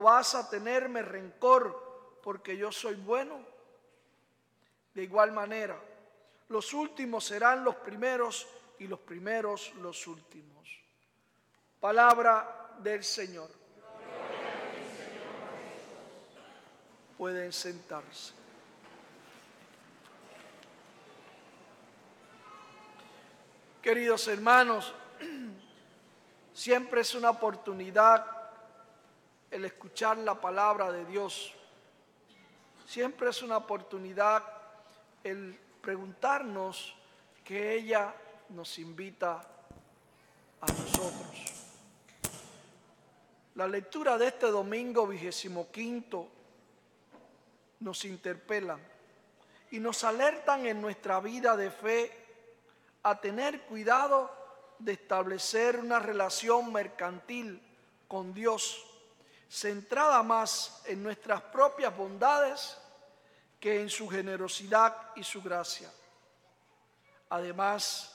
vas a tenerme rencor porque yo soy bueno? De igual manera, los últimos serán los primeros y los primeros los últimos. Palabra del Señor. Pueden sentarse. Queridos hermanos, siempre es una oportunidad el escuchar la palabra de Dios. Siempre es una oportunidad el preguntarnos que ella nos invita a nosotros. La lectura de este domingo 25 nos interpelan y nos alertan en nuestra vida de fe a tener cuidado de establecer una relación mercantil con Dios, centrada más en nuestras propias bondades que en su generosidad y su gracia. Además,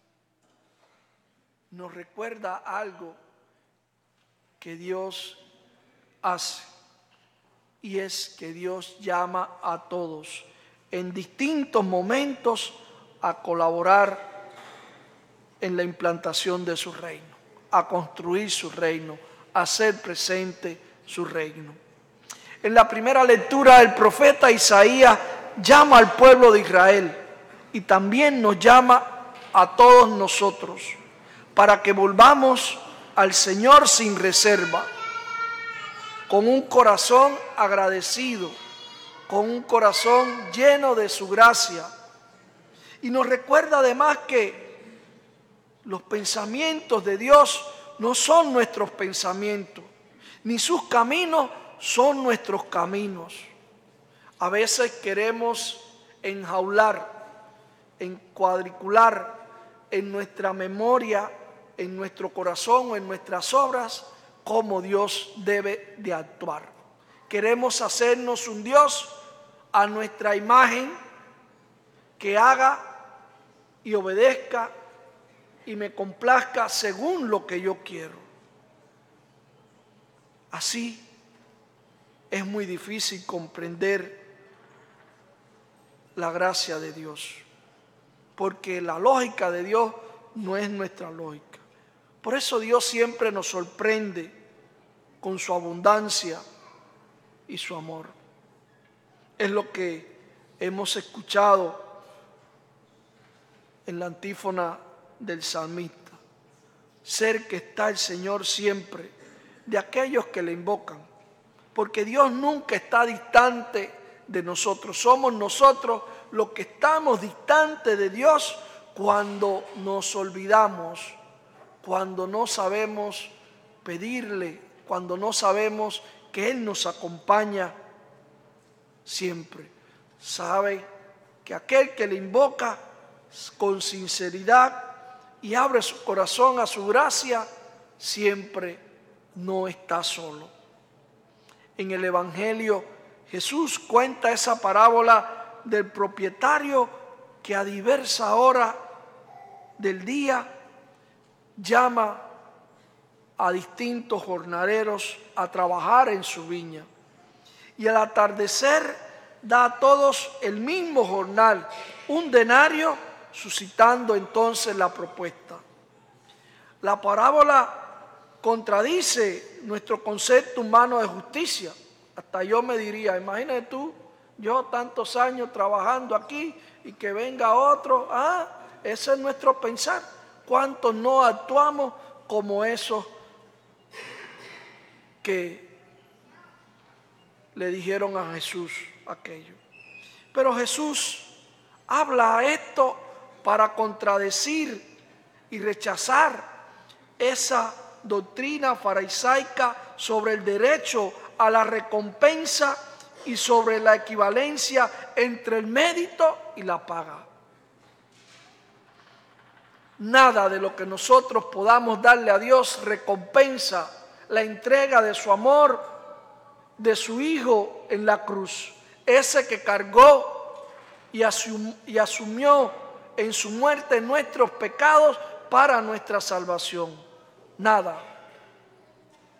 nos recuerda algo que Dios hace, y es que Dios llama a todos en distintos momentos a colaborar en la implantación de su reino, a construir su reino, a hacer presente su reino. En la primera lectura, el profeta Isaías llama al pueblo de Israel y también nos llama a todos nosotros para que volvamos al Señor sin reserva, con un corazón agradecido, con un corazón lleno de su gracia. Y nos recuerda además que los pensamientos de Dios no son nuestros pensamientos, ni sus caminos son nuestros caminos. A veces queremos enjaular, encuadricular en nuestra memoria, en nuestro corazón o en nuestras obras cómo Dios debe de actuar. Queremos hacernos un Dios a nuestra imagen, que haga y obedezca y me complazca según lo que yo quiero. Así es muy difícil comprender la gracia de Dios, porque la lógica de Dios no es nuestra lógica. Por eso Dios siempre nos sorprende con su abundancia y su amor. Es lo que hemos escuchado en la antífona del salmista. Cerca está el Señor siempre de aquellos que le invocan, porque Dios nunca está distante de nosotros. Somos nosotros los que estamos distantes de Dios cuando nos olvidamos, cuando no sabemos pedirle, cuando no sabemos que Él nos acompaña siempre. Sabe que aquel que le invoca con sinceridad y abre su corazón a su gracia, siempre no está solo. En el Evangelio, Jesús cuenta esa parábola del propietario que a diversa hora del día llama a distintos jornaleros a trabajar en su viña. Y al atardecer da a todos el mismo jornal, un denario, suscitando entonces la propuesta. La parábola contradice nuestro concepto humano de justicia. Hasta yo me diría, imagínate tú, yo tantos años trabajando aquí y que venga otro. Ese es nuestro pensar. ¿Cuántos no actuamos como esos que le dijeron a Jesús aquello? Pero Jesús habla esto para contradecir y rechazar esa doctrina farisaica sobre el derecho a la recompensa y sobre la equivalencia entre el mérito y la paga. Nada de lo que nosotros podamos darle a Dios recompensa la entrega de su amor, de su Hijo en la cruz. Ese que cargó y asumió en su muerte nuestros pecados para nuestra salvación. Nada.